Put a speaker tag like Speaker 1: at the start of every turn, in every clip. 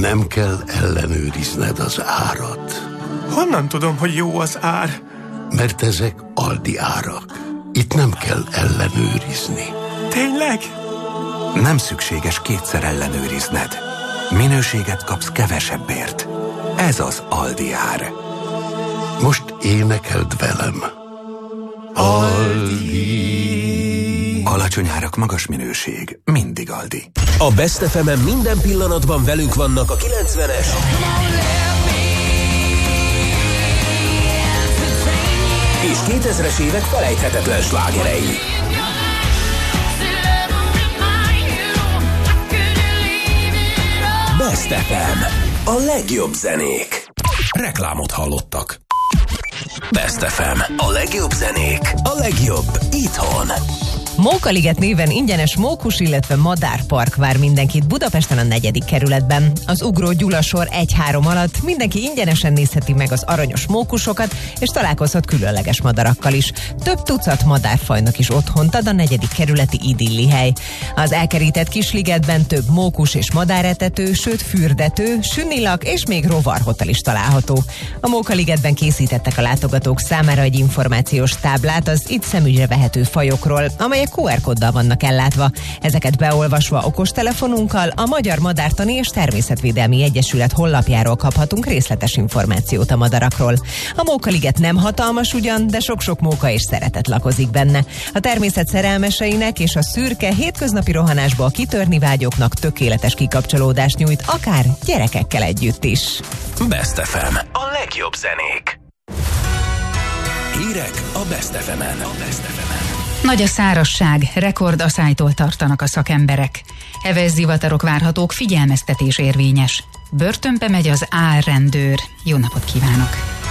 Speaker 1: Nem kell ellenőrizned az árat.
Speaker 2: Honnan tudom, hogy jó az ár?
Speaker 1: Mert ezek Aldi árak. Itt nem kell ellenőrizni.
Speaker 2: Tényleg?
Speaker 3: Nem szükséges kétszer ellenőrizned. Minőséget kapsz kevesebbért. Ez az Aldi ár.
Speaker 1: Most énekeld velem. Aldi.
Speaker 3: Alacsony árak, magas minőség. Mindig Aldi.
Speaker 4: A Best FM-en minden pillanatban velünk vannak a 90-es és 2000-es évek felejthetetlen slágerei. Best FM. A legjobb zenék. Reklámot hallottak. Best FM. A legjobb zenék. A legjobb itthon.
Speaker 5: Mókaliget néven ingyenes mókus, illetve madárpark vár mindenkit Budapesten a 4. kerületben. Az Ugró Gyula sor 1-3 alatt mindenki ingyenesen nézheti meg az aranyos mókusokat, és találkozhat különleges madarakkal is. Több tucat madárfajnak is otthont ad a 4. kerületi idilli hely. Az elkerített Kisligetben több mókus és madáretető, sőt fürdető, sünnilak és még rovarhotel is található. A Mókaligetben készítettek a látogatók számára egy információs táblát az itt szemügyre vehető fajokról, amelyek QR kóddal vannak ellátva. Ezeket beolvasva okostelefonunkkal a Magyar Madártani és Természetvédelmi Egyesület honlapjáról kaphatunk részletes információt a madarakról. A Mókaliget nem hatalmas ugyan, de sok-sok móka és szeretet lakozik benne. A természet szerelmeseinek és a szürke, hétköznapi rohanásból kitörni vágyóknak tökéletes kikapcsolódást nyújt, akár gyerekekkel együtt is.
Speaker 4: Best FM. A legjobb zenék. Hírek a Best FM-en.
Speaker 6: Nagy a szárazság, rekord aszálytól tartanak a szakemberek. Heves zivatarok várhatók, figyelmeztetés érvényes. Börtönbe megy az álrendőr. Jó napot kívánok!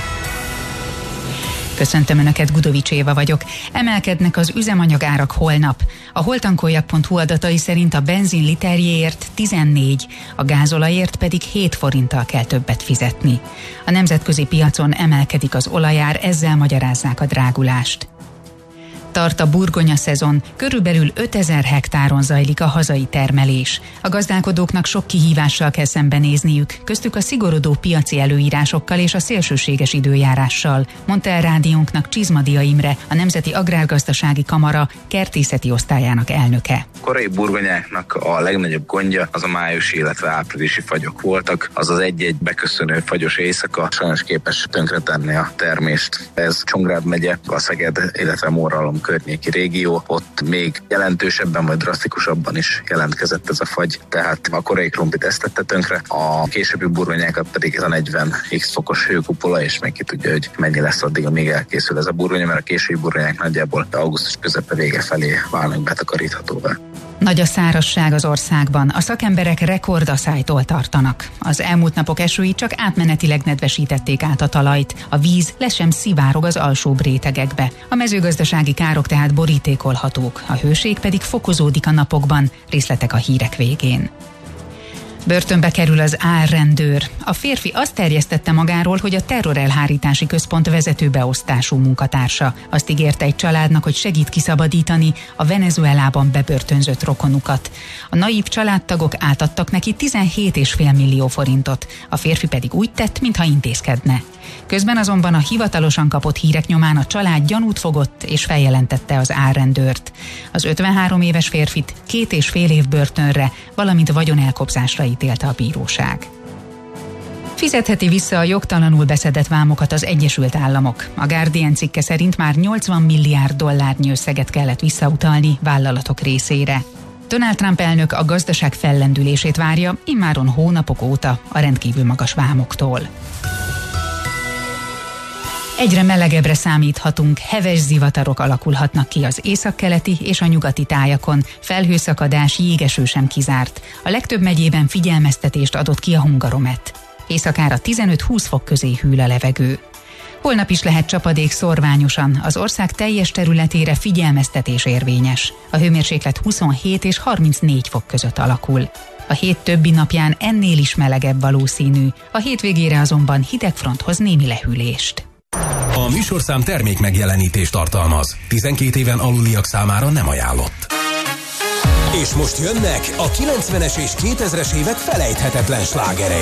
Speaker 6: Köszöntöm Önöket, Gudovics Éva vagyok. Emelkednek az üzemanyagárak holnap. A holtankoljak.hu adatai szerint a benzin literjéért 14, a gázolajért pedig 7 forinttal kell többet fizetni. A nemzetközi piacon emelkedik az olajár, ezzel magyarázzák a drágulást. Tart a burgonya szezon, körülbelül 5000 hektáron zajlik a hazai termelés. A gazdálkodóknak sok kihívással kell szembenézniük, köztük a szigorodó piaci előírásokkal és a szélsőséges időjárással, mondta el rádiónknak Csizmadia Imre, a Nemzeti Agrárgazdasági Kamara kertészeti osztályának elnöke.
Speaker 7: Korai burgonyáknak a legnagyobb gondja az a májusi, illetve áprilisi fagyok voltak. Az az egy-egy beköszönő fagyos éjszaka sajnos képes tönkretenni a termést. Ez Csongrád megye, a Szeged, illetve Móralom környéki régió, ott még jelentősebben vagy drasztikusabban is jelentkezett ez a fagy, tehát a korai krumplit ezt tette tönkre, a későbbi burgonyákat pedig ez a 40 x fokos hőkupola, és meg ki tudja, hogy mennyi lesz addig, amíg elkészül ez a burgonya, mert a későbbi burgonyák nagyjából augusztus közepe vége felé válnak betakaríthatóvá.
Speaker 6: Nagy a szárazság az országban, a szakemberek rekordaszálytól tartanak. Az elmúlt napok esői csak átmenetileg nedvesítették át a talajt, a víz le sem szivárog az alsóbb rétegekbe. A mezőgazdasági károk tehát borítékolhatók, a hőség pedig fokozódik a napokban, részletek a hírek végén. Börtönbe kerül az álrendőr. A férfi azt terjesztette magáról, hogy a terrorelhárítási központ vezető beosztású munkatársa. Azt ígérte egy családnak, hogy segít kiszabadítani a Venezuelában bebörtönzött rokonukat. A naív családtagok átadtak neki 17,5 millió forintot, a férfi pedig úgy tett, mintha intézkedne. Közben azonban a hivatalosan kapott hírek nyomán a család gyanút fogott és feljelentette az álrendőrt. Az 53 éves férfit 2,5 év börtönre, valamint vagyonelkobzásra ítélte a bíróság. Fizetheti vissza a jogtalanul beszedett vámokat az Egyesült Államok. A Guardian cikke szerint már 80 milliárd dollárnyi összeget kellett visszautalni vállalatok részére. Donald Trump elnök a gazdaság fellendülését várja, immáron hónapok óta a rendkívül magas vámoktól. Egyre melegebbre számíthatunk, heves zivatarok alakulhatnak ki az északkeleti és a nyugati tájakon, felhőszakadás, jégeső sem kizárt. A legtöbb megyében figyelmeztetést adott ki a Hungaromet. Éjszakára 15-20 fok közé hűl a levegő. Holnap is lehet csapadék szorványosan, az ország teljes területére figyelmeztetés érvényes. A hőmérséklet 27 és 34 fok között alakul. A hét többi napján ennél is melegebb valószínű, a hétvégére azonban hidegfronthoz némi lehűlést.
Speaker 4: A műsorszám termék megjelenítést tartalmaz. 12 éven aluliak számára nem ajánlott. És most jönnek a 90-es és 2000-es évek felejthetetlen slágerei.